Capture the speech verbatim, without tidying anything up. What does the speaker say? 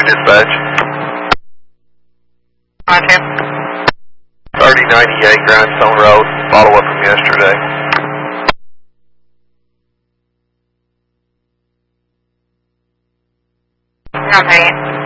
dispatch. Roger. thirty ninety-eight Grindstone Road, follow up from yesterday. Okay.